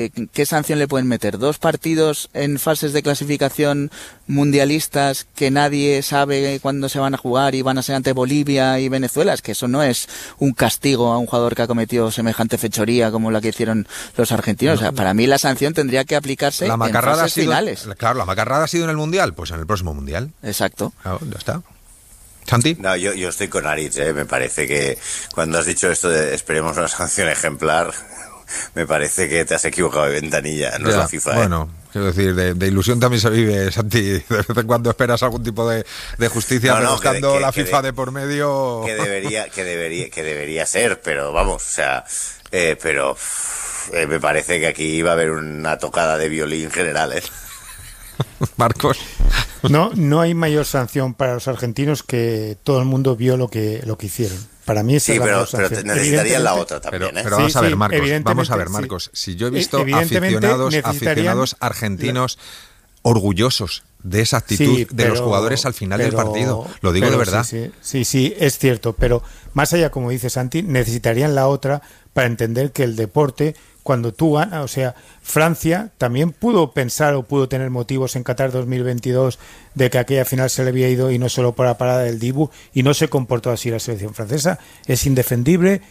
¿Qué sanción le pueden meter? 2 partidos en fases de clasificación mundialistas que nadie sabe cuándo se van a jugar y van a ser ante Bolivia y Venezuela. Es que eso no es un castigo a un jugador que ha cometido semejante fechoría como la que hicieron los argentinos. O sea, para mí la sanción tendría que aplicarse en fases finales. Claro, la macarrada ha sido en el Mundial, pues en el próximo Mundial. Exacto. Claro, ya está. ¿Santi? No, yo estoy con Aritz, me parece que cuando has dicho esto de esperemos una sanción ejemplar, me parece que te has equivocado de ventanilla, no es la FIFA. Bueno, quiero decir, de ilusión también se vive, Santi. De vez en cuando esperas algún tipo de justicia, pero buscando la FIFA de por medio. Que debería ser, pero vamos, o sea, me parece que aquí iba a haber una tocada de violín general, Marcos. No hay mayor sanción para los argentinos que todo el mundo vio lo que hicieron. Para mí esa es la mayor sanción. Pero necesitarían la otra también, Pero vamos a ver, Marcos. Si yo he visto aficionados argentinos orgullosos de esa actitud de los jugadores al final del partido. Lo digo de verdad. Sí, es cierto. Pero más allá, como dice Santi, necesitarían la otra para entender que el deporte, cuando tú ganas, o sea, Francia también pudo pensar o pudo tener motivos en Qatar 2022 de que aquella final se le había ido y no solo por la parada del Dibu, y no se comportó así la selección francesa. Es indefendible,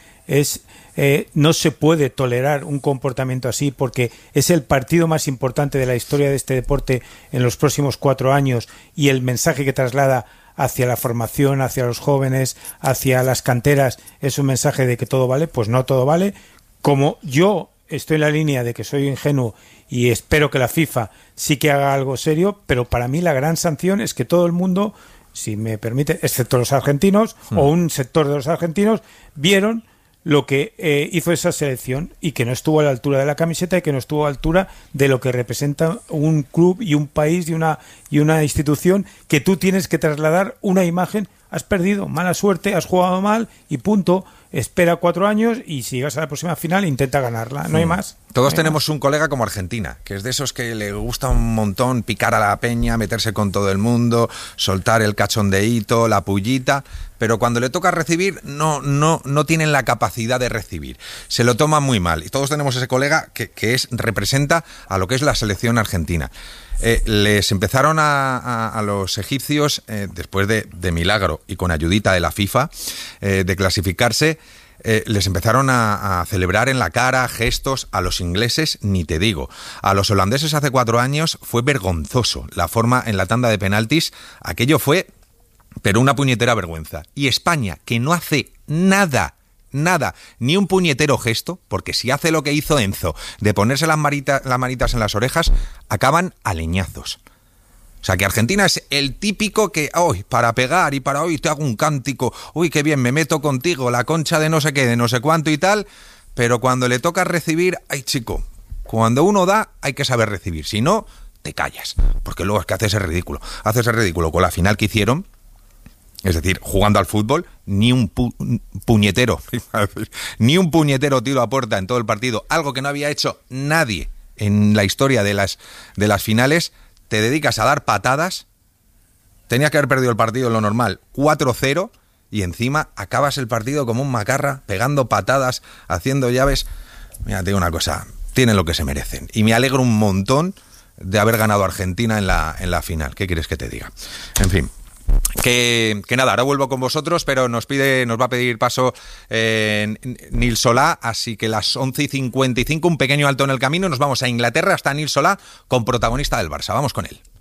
no se puede tolerar un comportamiento así porque es el partido más importante de la historia de este deporte en los próximos 4 años, y el mensaje que traslada hacia la formación, hacia los jóvenes, hacia las canteras, es un mensaje de que todo vale. Pues no todo vale. Como yo estoy en la línea de que soy ingenuo y espero que la FIFA sí que haga algo serio, pero para mí la gran sanción es que todo el mundo, si me permite, excepto los argentinos o un sector de los argentinos, vieron lo que hizo esa selección y que no estuvo a la altura de la camiseta y que no estuvo a la altura de lo que representa un club y un país y una institución, que tú tienes que trasladar una imagen. Has perdido, mala suerte, has jugado mal y punto. Espera 4 años y si llegas a la próxima final intenta ganarla, no hay más. Todos tenemos un colega como Argentina, que es de esos que le gusta un montón picar a la peña, meterse con todo el mundo, soltar el cachondeíto, la pullita, pero cuando le toca recibir no tienen la capacidad de recibir. Se lo toman muy mal. Y todos tenemos ese colega que representa a lo que es la selección argentina. Les empezaron a los egipcios, después de milagro y con ayudita de la FIFA, de clasificarse, les empezaron a celebrar en la cara, gestos. A los ingleses ni te digo. A los holandeses hace 4 años fue vergonzoso la forma en la tanda de penaltis. Aquello fue, pero una puñetera vergüenza. Y España, que no hace nada, ni un puñetero gesto, porque si hace lo que hizo Enzo, de ponerse las manitas en las orejas, acaban a leñazos. O sea, que Argentina es el típico que, hoy para pegar y para hoy te hago un cántico, uy, qué bien, me meto contigo, la concha de no sé qué, de no sé cuánto y tal, pero cuando le toca recibir, ay chico, cuando uno da hay que saber recibir, si no, te callas, porque luego es que haces el ridículo con la final que hicieron. Es decir, jugando al fútbol, ni un puñetero tiro a puerta en todo el partido, algo que no había hecho nadie en la historia de las finales. Te dedicas a dar patadas, tenías que haber perdido el partido en lo normal, 4-0, y encima acabas el partido como un macarra, pegando patadas, haciendo llaves. Mira, te digo una cosa, tienen lo que se merecen, y me alegro un montón de haber ganado a Argentina en la final. ¿Qué quieres que te diga? En fin. Que nada, ahora vuelvo con vosotros, pero nos va a pedir paso Nil Solá, así que las 11:55, un pequeño alto en el camino, nos vamos a Inglaterra hasta Nil Solá con protagonista del Barça. Vamos con él.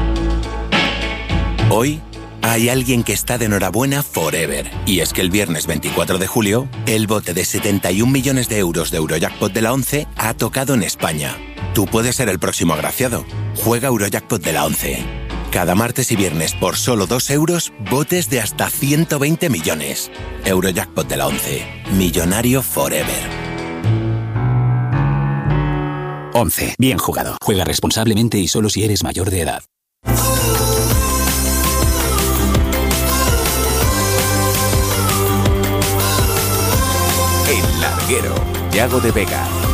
Hoy hay alguien que está de enhorabuena forever, y es que el viernes 24 de julio, el bote de 71 millones de euros de Eurojackpot de la 11 ha tocado en España. Tú puedes ser el próximo agraciado. Juega Eurojackpot de la 11. Cada martes y viernes por solo 2 euros, botes de hasta 120 millones. Eurojackpot de la 11. Millonario forever. 11. Bien jugado. Juega responsablemente y solo si eres mayor de edad. El Larguero. Yago de Vega,